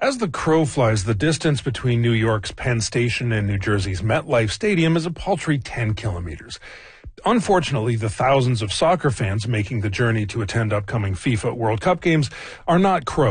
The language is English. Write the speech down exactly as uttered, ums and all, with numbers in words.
As the crow flies, the distance between New York's Penn Station and New Jersey's MetLife Stadium is a paltry ten kilometers. Unfortunately, the thousands of soccer fans making the journey to attend upcoming FIFA World Cup games are not crows.